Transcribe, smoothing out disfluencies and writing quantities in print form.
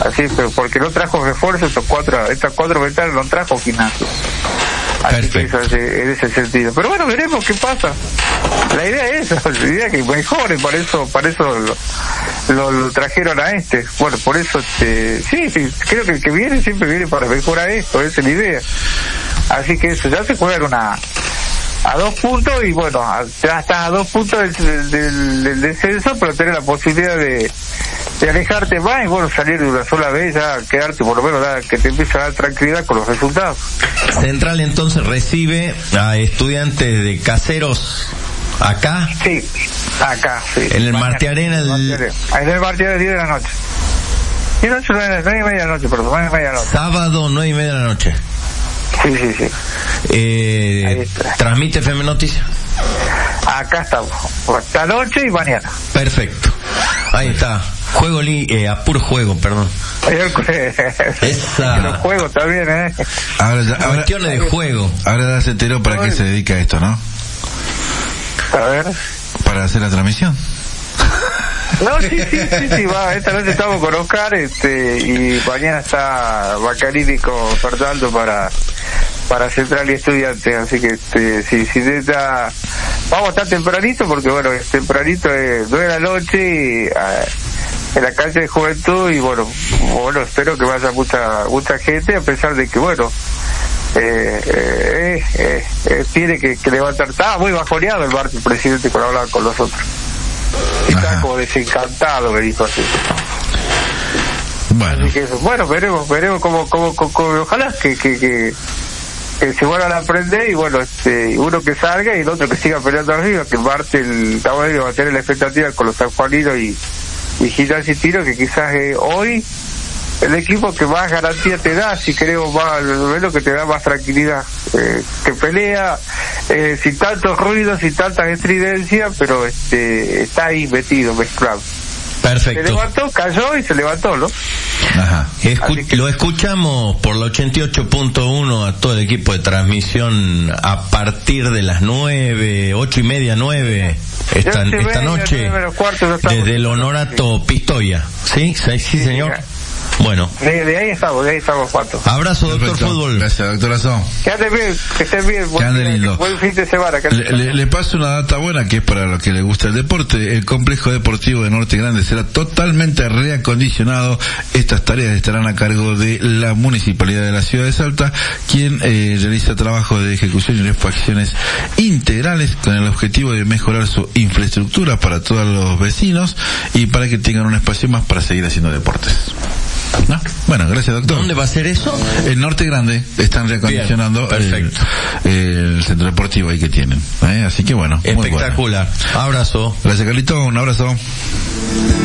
así, pero porque no trajo refuerzo, estas cuatro ventanas no trajo Gimnasia. Así que eso en ese sentido. Pero bueno, veremos qué pasa. La idea es esa, la idea es que mejore, para eso lo trajeron a Bueno, por eso sí, creo que el que viene siempre viene para mejorar esto, esa es la idea. Así que eso, ya se juegan a 2 puntos y bueno, ya estás a 2 puntos del descenso, pero tenés la posibilidad de alejarte más y bueno, salir de una sola vez, ya quedarte por lo menos, que te empiece a dar tranquilidad con los resultados. Central entonces recibe a Estudiantes de Caseros acá. Sí, acá, sí. En el Marte Arena. En el Marte Arena 10 de la noche. 9:30 de la noche, perdón, 9:30 de la noche. Sábado 9:30 de la noche. Sí. ¿Transmite FM Noticias? Acá estamos, esta noche y mañana. Perfecto. Ahí está. A puro juego, perdón. Los juegos también, Cuestiones de juego. Ahora ya se enteró para qué se dedica a esto, ¿no? A ver. Para hacer la transmisión. No, sí, esta noche estamos con Oscar, y mañana está Bacarini con Fernando para Central y Estudiantes, así que vamos a estar tempranito, porque bueno, tempranito es 9 de la noche en la calle de Juventud, y bueno, espero que vaya mucha gente, a pesar de que bueno, tiene que levantar. Estaba muy bajoneado el presidente cuando hablaba con nosotros. Está como desencantado, me dijo así. Bueno. Así que eso. Bueno, veremos cómo ojalá que se vuelvan a aprender, y bueno, uno que salga y el otro que siga peleando arriba, que Marte el sábado va a tener la expectativa con los sanjuaninos y Gimnasia y Tiro, que quizás hoy el equipo que más garantía te da, si creo más, lo que te da más tranquilidad, que pelea sin tantos ruidos, sin tantas estridencias, pero está ahí metido, mezclado. Perfecto. Se levantó, cayó y se levantó, ¿no? Ajá. Lo escuchamos por la 88.1 a todo el equipo de transmisión a partir de las 9, 8:30, 9 esta noche, desde el Honorato Pistoia. ¿Sí? Sí, señor. Bueno. De ahí estamos, Pato. Abrazo, doctor Fútbol. Gracias, doctorazo. Que estén bien. Lindo. Buen fin de semana. Le paso una data buena que es para los que les gusta el deporte. El complejo deportivo de Norte Grande será totalmente reacondicionado. Estas tareas estarán a cargo de la Municipalidad de la Ciudad de Salta, quien realiza trabajos de ejecución y refacciones integrales con el objetivo de mejorar su infraestructura para todos los vecinos y para que tengan un espacio más para seguir haciendo deportes. ¿No? Bueno, gracias, doctor. ¿Dónde va a ser eso? El Norte Grande. Están reacondicionando el centro deportivo ahí que tienen. Así que bueno. Espectacular. Muy bueno. Abrazo. Gracias, Carlito. Un abrazo.